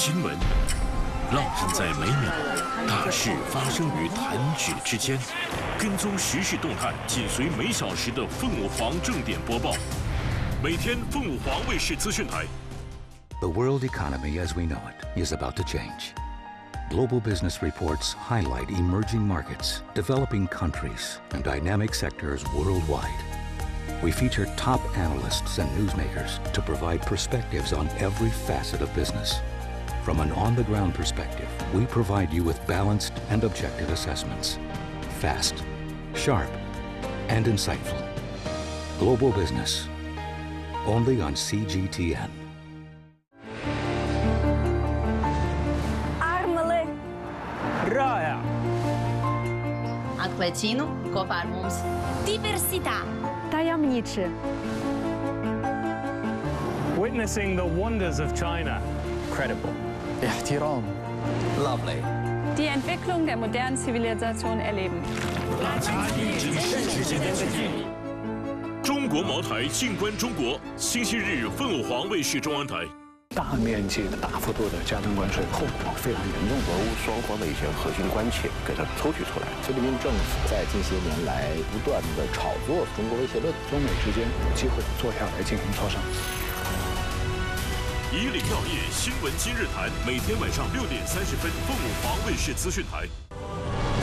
新闻，浪漫在每秒，大事发生于弹指之间。跟踪时事动态，紧随每小时的凤舞凰正点播报。每天凤舞凰卫视资讯台。 The world economy as we know it is about to change. Global business reports highlight emerging markets, developing countries, and dynamic sectors worldwide. We feature top analysts and newsmakers to provide perspectives on every facet of business. From an on-the-ground perspective, we provide you with balanced and objective assessments. Fast, sharp, and insightful. Global Business. Only on CGTN. Armele! Rāja! Atklācīnu kopā ar mums. Diversità! Tajemniczy! Witnessing the wonders of China. Credible. Ihtiram. Lovely. Die Entwicklung der modernen Zivilisation erleben. 中国茅台静观中国，星期日凤舞凰卫视中央台。 大面积的、大幅度的加征关税，后果非常严重。 俄乌双方的一些核心关切给它抽取出来。 菲律宾政府在近些年来不断的炒作中国威胁论， 中美之间有机会坐下来进行磋商。 以岭药业新闻今日谈，每天晚上6点30分，凤舞凰卫视资讯台。